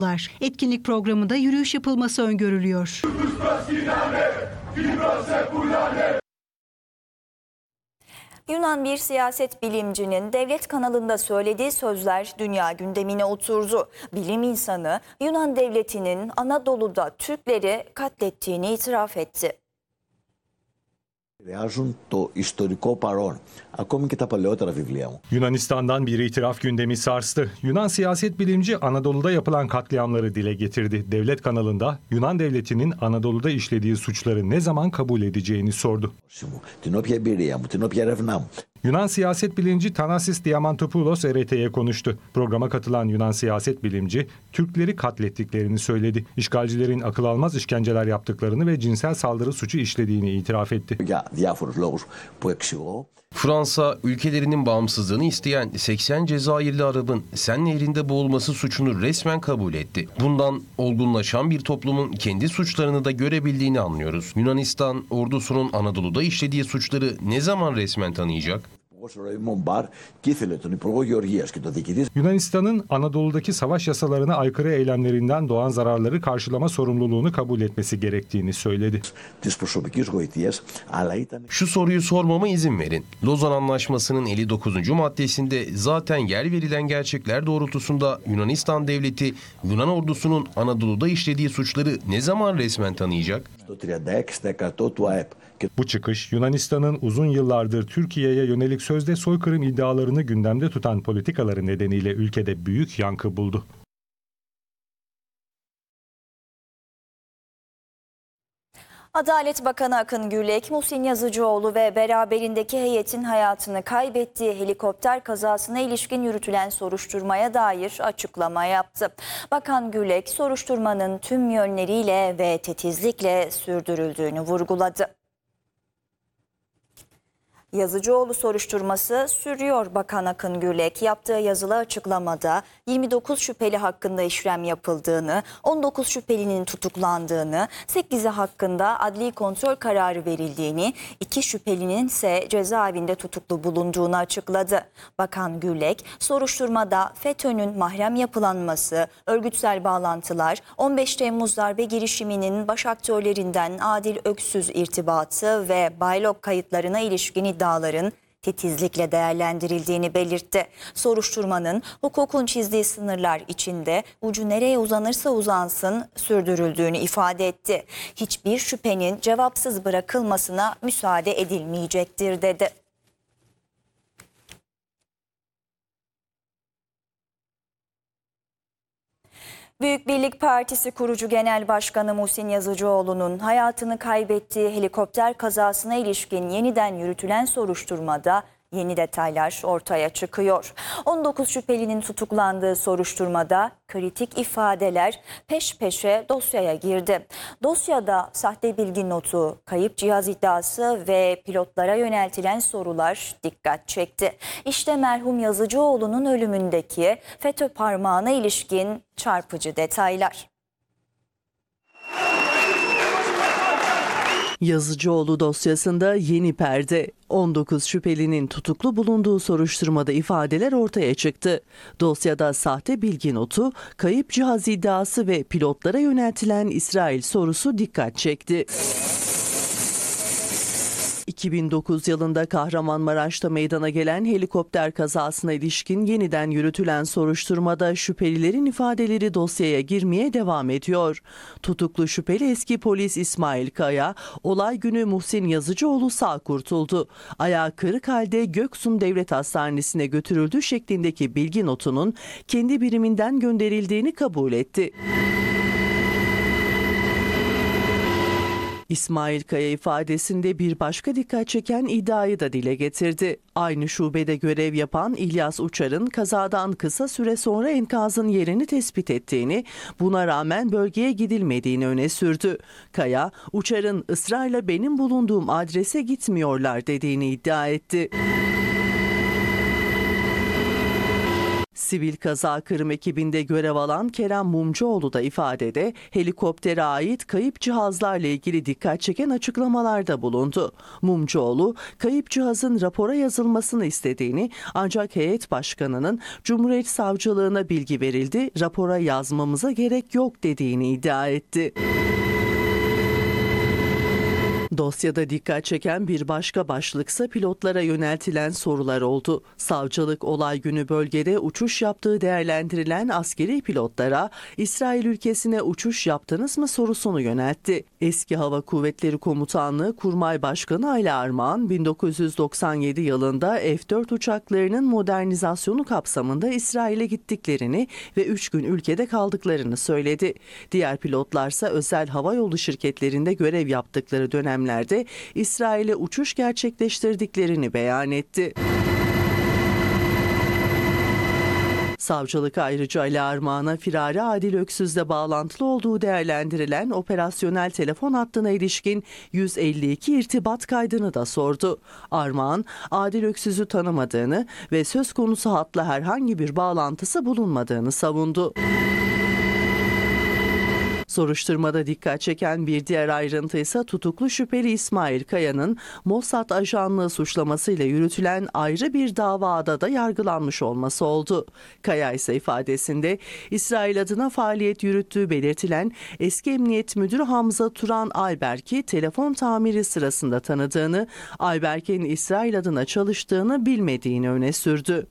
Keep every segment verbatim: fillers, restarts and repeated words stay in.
Etkinlik programında yürüyüş yapılması öngörülüyor. Yunan bir siyaset bilimcinin devlet kanalında söylediği sözler dünya gündemine oturdu. Bilim insanı Yunan devletinin Anadolu'da Türkleri katlettiğini itiraf etti. Yunanistan'dan bir itiraf gündemi sarstı. Yunan siyaset bilimci Anadolu'da yapılan katliamları dile getirdi. Devlet kanalında Yunan devletinin Anadolu'da işlediği suçları ne zaman kabul edeceğini sordu. Yunan siyaset bilimci Thanasis Diamantopoulos R T Y'ye konuştu. Programa katılan Yunan siyaset bilimci Türkleri katlettiklerini söyledi. İşgalcilerin akıl almaz işkenceler yaptıklarını ve cinsel saldırı suçu işlediğini itiraf etti. Fransa ülkelerinin bağımsızlığını isteyen seksen Cezayirli Arap'ın Sen Nehri'nde boğulması suçunu resmen kabul etti. Bundan olgunlaşan bir toplumun kendi suçlarını da görebildiğini anlıyoruz. Yunanistan ordusunun Anadolu'da işlediği suçları ne zaman resmen tanıyacak? Yunanistan'ın Anadolu'daki savaş yasalarına aykırı eylemlerinden doğan zararları karşılama sorumluluğunu kabul etmesi gerektiğini söyledi. Şu soruyu sormama izin verin. Lozan Anlaşması'nın elli dokuzuncu maddesinde zaten yer verilen gerçekler doğrultusunda Yunanistan devleti Yunan ordusunun Anadolu'da işlediği suçları ne zaman resmen tanıyacak? Bu çıkış Yunanistan'ın uzun yıllardır Türkiye'ye yönelik sözde soykırım iddialarını gündemde tutan politikaları nedeniyle ülkede büyük yankı buldu. Adalet Bakanı Akın Gürlek, Muhsin Yazıcıoğlu ve beraberindeki heyetin hayatını kaybettiği helikopter kazasına ilişkin yürütülen soruşturmaya dair açıklama yaptı. Bakan Gürlek, soruşturmanın tüm yönleriyle ve titizlikle sürdürüldüğünü vurguladı. Yazıcıoğlu soruşturması sürüyor. Bakan Akın Gürlek yaptığı yazılı açıklamada yirmi dokuz şüpheli hakkında işlem yapıldığını, on dokuz şüphelinin tutuklandığını, sekizi hakkında adli kontrol kararı verildiğini, iki şüphelinin ise cezaevinde tutuklu bulunduğunu açıkladı. Bakan Gürlek, soruşturmada FETÖ'nün mahrem yapılanması, örgütsel bağlantılar, on beş Temmuz darbe girişiminin baş aktörlerinden Adil Öksüz irtibatı ve Baylok kayıtlarına ilişkin iddiaların titizlikle değerlendirildiğini belirtti. Soruşturmanın hukukun çizdiği sınırlar içinde ucu nereye uzanırsa uzansın sürdürüldüğünü ifade etti. Hiçbir şüphenin cevapsız bırakılmasına müsaade edilmeyecektir dedi. Büyük Birlik Partisi kurucu Genel Başkanı Muhsin Yazıcıoğlu'nun hayatını kaybettiği helikopter kazasına ilişkin yeniden yürütülen soruşturmada yeni detaylar ortaya çıkıyor. on dokuz şüphelinin tutuklandığı soruşturmada kritik ifadeler peş peşe dosyaya girdi. Dosyada sahte bilgi notu, kayıp cihaz iddiası ve pilotlara yöneltilen sorular dikkat çekti. İşte merhum Yazıcıoğlu'nun ölümündeki FETÖ parmağına ilişkin çarpıcı detaylar. Yazıcıoğlu dosyasında yeni perde. on dokuz şüphelinin tutuklu bulunduğu soruşturmada ifadeler ortaya çıktı. Dosyada sahte bilgi notu, kayıp cihaz iddiası ve pilotlara yöneltilen İsrail sorusu dikkat çekti. iki bin dokuz yılında Kahramanmaraş'ta meydana gelen helikopter kazasına ilişkin yeniden yürütülen soruşturmada şüphelilerin ifadeleri dosyaya girmeye devam ediyor. Tutuklu şüpheli eski polis İsmail Kaya, olay günü Muhsin Yazıcıoğlu sağ kurtuldu. Ayağı kırık halde Göksun Devlet Hastanesi'ne götürüldü şeklindeki bilgi notunun kendi biriminden gönderildiğini kabul etti. İsmail Kaya ifadesinde bir başka dikkat çeken iddiayı da dile getirdi. Aynı şubede görev yapan İlyas Uçar'ın kazadan kısa süre sonra enkazın yerini tespit ettiğini, buna rağmen bölgeye gidilmediğini öne sürdü. Kaya, Uçar'ın ısrarla benim bulunduğum adrese gitmiyorlar dediğini iddia etti. Sivil kaza kırım ekibinde görev alan Kerem Mumcuoğlu da ifadede helikoptere ait kayıp cihazlarla ilgili dikkat çeken açıklamalarda bulundu. Mumcuoğlu, kayıp cihazın rapora yazılmasını istediğini ancak heyet başkanının Cumhuriyet Savcılığına bilgi verildi, rapora yazmamıza gerek yok dediğini iddia etti. Dosyada dikkat çeken bir başka başlıksa pilotlara yöneltilen sorular oldu. Savcılık olay günü bölgede uçuş yaptığı değerlendirilen askeri pilotlara İsrail ülkesine uçuş yaptınız mı sorusunu yöneltti. Eski Hava Kuvvetleri Komutanlığı Kurmay Başkanı Ali Armağan, bin dokuz yüz doksan yedi yılında F dört uçaklarının modernizasyonu kapsamında İsrail'e gittiklerini ve üç gün ülkede kaldıklarını söyledi. Diğer pilotlarsa özel havayolu şirketlerinde görev yaptıkları dönemlerde İsrail'e uçuş gerçekleştirdiklerini beyan etti. Savcılık ayrıca Ali Armağan'a firari Adil Öksüz'le bağlantılı olduğu değerlendirilen operasyonel telefon hattına ilişkin yüz elli iki irtibat kaydını da sordu. Armağan, Adil Öksüz'ü tanımadığını ve söz konusu hatla herhangi bir bağlantısı bulunmadığını savundu. Soruşturmada dikkat çeken bir diğer ayrıntı ise tutuklu şüpheli İsmail Kaya'nın Mossad ajanlığı suçlamasıyla yürütülen ayrı bir davada da yargılanmış olması oldu. Kaya ise ifadesinde İsrail adına faaliyet yürüttüğü belirtilen eski Emniyet Müdürü Hamza Turan Ayberk'i telefon tamiri sırasında tanıdığını, Ayberk'in İsrail adına çalıştığını bilmediğini öne sürdü.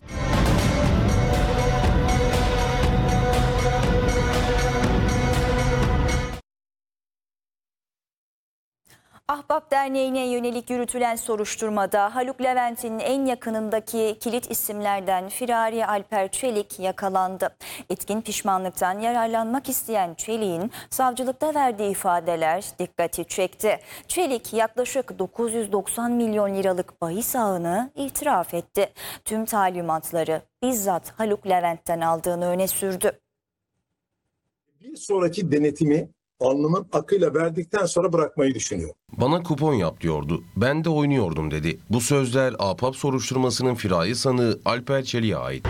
Ahbap Derneği'ne yönelik yürütülen soruşturmada Haluk Levent'in en yakınındaki kilit isimlerden firari Alper Çelik yakalandı. Etkin pişmanlıktan yararlanmak isteyen Çelik'in savcılıkta verdiği ifadeler dikkati çekti. Çelik yaklaşık dokuz yüz doksan milyon liralık bahis ağını itiraf etti. Tüm talimatları bizzat Haluk Levent'ten aldığını öne sürdü. Bir sonraki denetimi alnımın akıyla verdikten sonra bırakmayı düşünüyor. Bana kupon yap diyordu. Ben de oynuyordum dedi. Bu sözler Ahbap soruşturmasının firari sanığı Alper Çelik'e ait.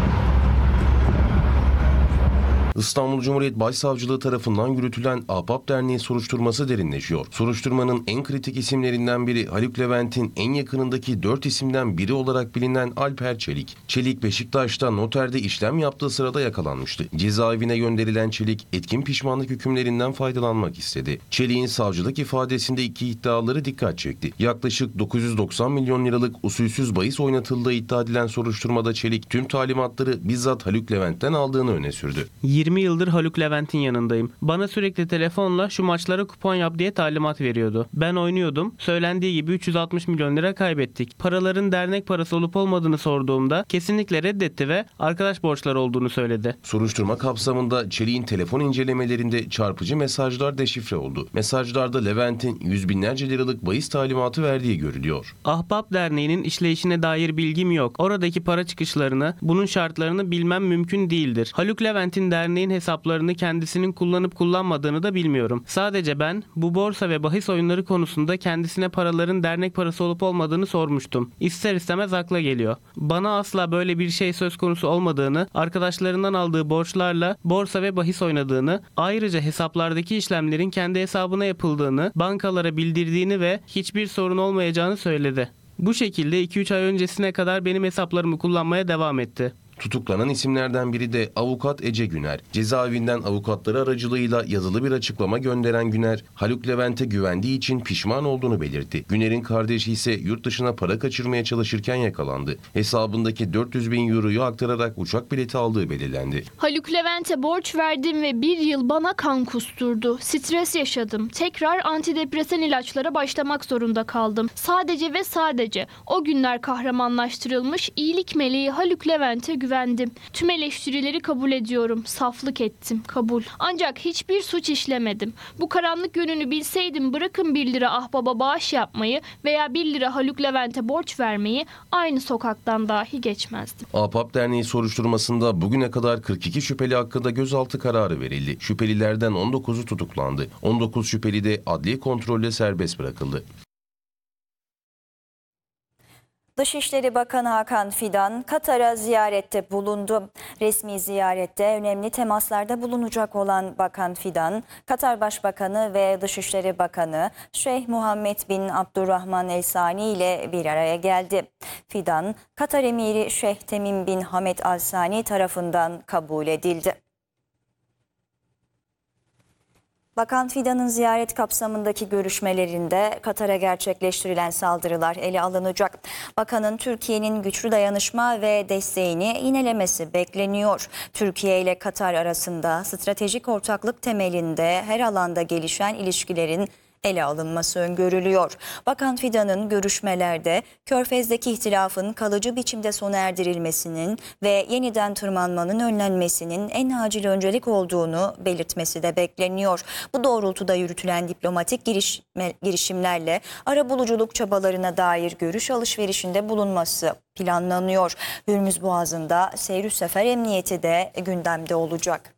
İstanbul Cumhuriyet Başsavcılığı tarafından yürütülen Ahbap Derneği soruşturması derinleşiyor. Soruşturmanın en kritik isimlerinden biri Haluk Levent'in en yakınındaki dört isimden biri olarak bilinen Alper Çelik. Çelik Beşiktaş'ta noterde işlem yaptığı sırada yakalanmıştı. Cezaevine gönderilen Çelik etkin pişmanlık hükümlerinden faydalanmak istedi. Çelik'in savcılık ifadesinde iki iddiaları dikkat çekti. Yaklaşık dokuz yüz doksan milyon liralık usulsüz bahis oynatıldığı iddia edilen soruşturmada Çelik tüm talimatları bizzat Haluk Levent'ten aldığını öne sürdü. yirmi yıldır Haluk Levent'in yanındayım. Bana sürekli telefonla şu maçlara kupon yap diye talimat veriyordu. Ben oynuyordum. Söylendiği gibi üç yüz altmış milyon lira kaybettik. Paraların dernek parası olup olmadığını sorduğumda kesinlikle reddetti ve arkadaş borçları olduğunu söyledi. Soruşturma kapsamında Çelik'in telefon incelemelerinde çarpıcı mesajlar deşifre oldu. Mesajlarda Levent'in yüz binlerce liralık bahis talimatı verdiği görülüyor. Ahbap Derneği'nin işleyişine dair bilgim yok. Oradaki para çıkışlarını, bunun şartlarını bilmem mümkün değildir. Haluk Levent'in derneğin hesaplarını kendisinin kullanıp kullanmadığını da bilmiyorum. Sadece ben bu borsa ve bahis oyunları konusunda kendisine paraların dernek parası olup olmadığını sormuştum. İster istemez akla geliyor. Bana asla böyle bir şey söz konusu olmadığını, arkadaşlarından aldığı borçlarla borsa ve bahis oynadığını, ayrıca hesaplardaki işlemlerin kendi hesabına yapıldığını, bankalara bildirdiğini ve hiçbir sorun olmayacağını söyledi. Bu şekilde iki üç ay öncesine kadar benim hesaplarımı kullanmaya devam etti. Tutuklanan isimlerden biri de avukat Ece Güner. Cezaevinden avukatları aracılığıyla yazılı bir açıklama gönderen Güner, Haluk Levent'e güvendiği için pişman olduğunu belirtti. Güner'in kardeşi ise yurt dışına para kaçırmaya çalışırken yakalandı. Hesabındaki dört yüz bin euroyu aktararak uçak bileti aldığı belirlendi. Haluk Levent'e borç verdim ve bir yıl bana kan kusturdu. Stres yaşadım. Tekrar antidepresan ilaçlara başlamak zorunda kaldım. Sadece ve sadece o günler kahramanlaştırılmış iyilik meleği Haluk Levent'e güvendim. Tüm eleştirileri kabul ediyorum. Saflık ettim. Kabul. Ancak hiçbir suç işlemedim. Bu karanlık yönünü bilseydim bırakın bir lira ahbaba bağış yapmayı veya bir lira Haluk Levent'e borç vermeyi aynı sokaktan dahi geçmezdim. Ahbap Derneği soruşturmasında bugüne kadar kırk iki şüpheli hakkında gözaltı kararı verildi. Şüphelilerden on dokuzu tutuklandı. on dokuz şüpheli de adli kontrolle serbest bırakıldı. Dışişleri Bakanı Hakan Fidan, Katar'a ziyarette bulundu. Resmi ziyarette önemli temaslarda bulunacak olan Bakan Fidan, Katar Başbakanı ve Dışişleri Bakanı Şeyh Muhammed bin Abdurrahman El Sani ile bir araya geldi. Fidan, Katar Emiri Şeyh Temim bin Hamed Al Sani tarafından kabul edildi. Bakan Fidan'ın ziyaret kapsamındaki görüşmelerinde Katar'a gerçekleştirilen saldırılar ele alınacak. Bakanın Türkiye'nin güçlü dayanışma ve desteğini yinelemesi bekleniyor. Türkiye ile Katar arasında stratejik ortaklık temelinde her alanda gelişen ilişkilerin ele alınması öngörülüyor. Bakan Fidan'ın görüşmelerde Körfez'deki ihtilafın kalıcı biçimde sona erdirilmesinin ve yeniden tırmanmanın önlenmesinin en acil öncelik olduğunu belirtmesi de bekleniyor. Bu doğrultuda yürütülen diplomatik girişme, girişimlerle arabuluculuk çabalarına dair görüş alışverişinde bulunması planlanıyor. Hürmüz Boğazı'nda seyir sefer emniyeti de gündemde olacak.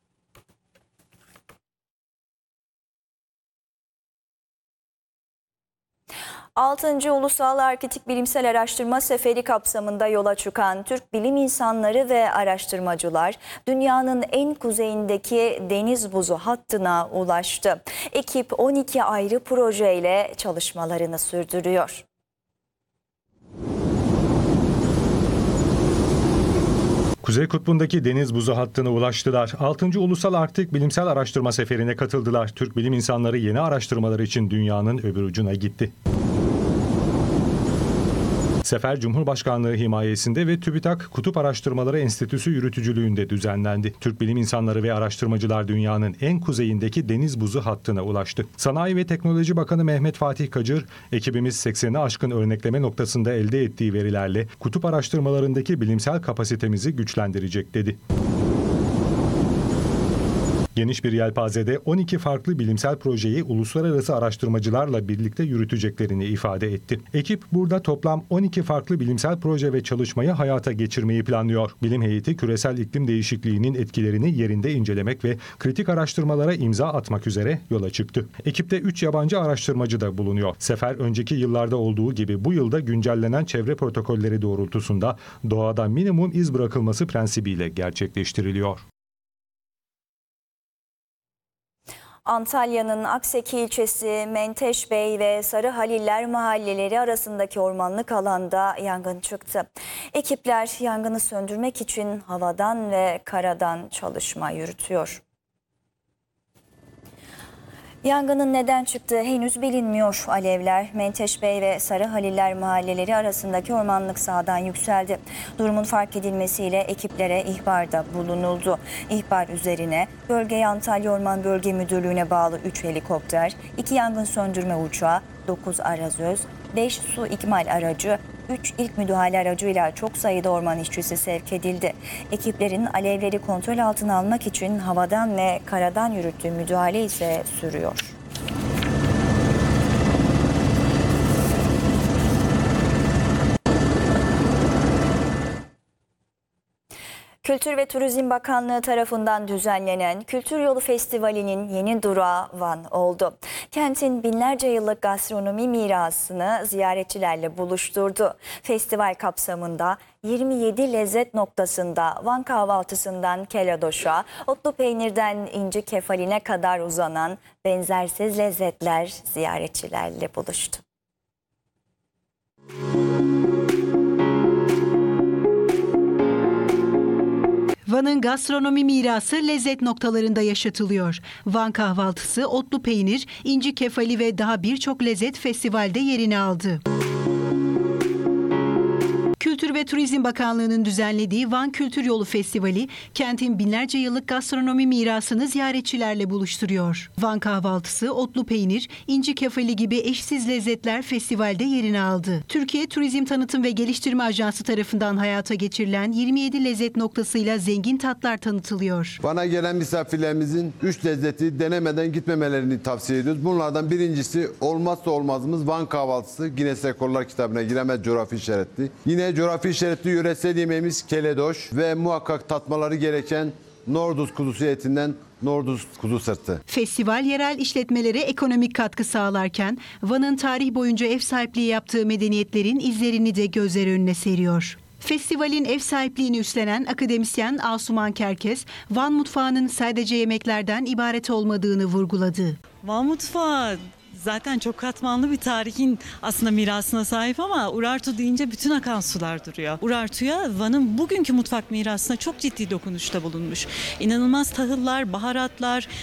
altıncı Ulusal Arktik Bilimsel Araştırma Seferi kapsamında yola çıkan Türk bilim insanları ve araştırmacılar dünyanın en kuzeyindeki deniz buzu hattına ulaştı. Ekip on iki ayrı projeyle çalışmalarını sürdürüyor. Kuzey Kutbu'ndaki deniz buzu hattına ulaştılar. altıncı Ulusal Arktik Bilimsel Araştırma Seferi'ne katıldılar. Türk bilim insanları yeni araştırmaları için dünyanın öbür ucuna gitti. Sefer Cumhurbaşkanlığı himayesinde ve TÜBİTAK Kutup Araştırmaları Enstitüsü yürütücülüğünde düzenlendi. Türk bilim insanları ve araştırmacılar dünyanın en kuzeyindeki deniz buzu hattına ulaştı. Sanayi ve Teknoloji Bakanı Mehmet Fatih Kacır, ekibimiz sekseni aşkın örnekleme noktasında elde ettiği verilerle kutup araştırmalarındaki bilimsel kapasitemizi güçlendirecek dedi. Geniş bir yelpazede on iki farklı bilimsel projeyi uluslararası araştırmacılarla birlikte yürüteceklerini ifade etti. Ekip burada toplam on iki farklı bilimsel proje ve çalışmayı hayata geçirmeyi planlıyor. Bilim heyeti küresel iklim değişikliğinin etkilerini yerinde incelemek ve kritik araştırmalara imza atmak üzere yola çıktı. Ekipte üç yabancı araştırmacı da bulunuyor. Sefer önceki yıllarda olduğu gibi bu yılda güncellenen çevre protokolleri doğrultusunda doğada minimum iz bırakılması prensibiyle gerçekleştiriliyor. Antalya'nın Akseki ilçesi Menteşbey ve Sarı Haliller mahalleleri arasındaki ormanlık alanda yangın çıktı. Ekipler yangını söndürmek için havadan ve karadan çalışma yürütüyor. Yangının neden çıktığı henüz bilinmiyor. Alevler Menteşbey ve Sarı Haliller mahalleleri arasındaki ormanlık sahadan yükseldi. Durumun fark edilmesiyle ekiplere ihbarda bulunuldu. İhbar üzerine bölgeye Antalya Orman Bölge Müdürlüğü'ne bağlı üç helikopter, iki yangın söndürme uçağı, dokuz arazöz, beş su ikmal aracı, üç ilk müdahale aracıyla çok sayıda orman işçisi sevk edildi. Ekiplerin alevleri kontrol altına almak için havadan ve karadan yürüttüğü müdahale ise sürüyor. Kültür ve Turizm Bakanlığı tarafından düzenlenen Kültür Yolu Festivali'nin yeni durağı Van oldu. Kentin binlerce yıllık gastronomi mirasını ziyaretçilerle buluşturdu. Festival kapsamında yirmi yedi lezzet noktasında Van kahvaltısından keladoşa, otlu peynirden inci kefaline kadar uzanan benzersiz lezzetler ziyaretçilerle buluştu. Van'ın gastronomi mirası lezzet noktalarında yaşatılıyor. Van kahvaltısı, otlu peynir, inci kefali ve daha birçok lezzet festivalde yerini aldı. Kültür ve Turizm Bakanlığı'nın düzenlediği Van Kültür Yolu Festivali, kentin binlerce yıllık gastronomi mirasını ziyaretçilerle buluşturuyor. Van kahvaltısı, otlu peynir, inci kefali gibi eşsiz lezzetler festivalde yerini aldı. Türkiye Turizm Tanıtım ve Geliştirme Ajansı tarafından hayata geçirilen yirmi yedi lezzet noktasıyla zengin tatlar tanıtılıyor. Van'a gelen misafirlerimizin üç lezzeti denemeden gitmemelerini tavsiye ediyoruz. Bunlardan birincisi olmazsa olmazımız Van kahvaltısı. Guinness Rekorlar kitabına giremez coğrafi işaretli. Yine coğrafi işaretli yöresel yemeğimiz keledoş ve muhakkak tatmaları gereken Norduz kuzusu etinden nohuduz, kuzu sırtı. Festival yerel işletmelere ekonomik katkı sağlarken Van'ın tarih boyunca ev sahipliği yaptığı medeniyetlerin izlerini de gözler önüne seriyor. Festivalin ev sahipliğini üstlenen akademisyen Asuman Kerkez, Van mutfağının sadece yemeklerden ibaret olmadığını vurguladı. Van mutfağı zaten çok katmanlı bir tarihin aslında mirasına sahip ama Urartu deyince bütün akan sular duruyor. Urartu'ya Van'ın bugünkü mutfak mirasına çok ciddi dokunuşta bulunmuş. İnanılmaz tahıllar, baharatlar,